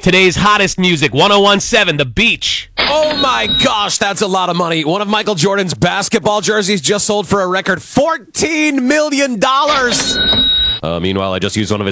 Today's hottest music, 1017 The Beach. Oh my gosh, that's a lot of money. One of Michael Jordan's basketball jerseys just sold for a record $14 million. Meanwhile, I just used one of his